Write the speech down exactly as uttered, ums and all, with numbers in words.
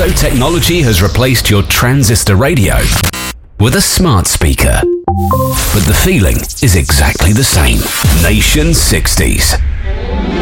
So technology has replaced your transistor radio with a smart speaker. But the feeling is exactly the same. Nation sixties.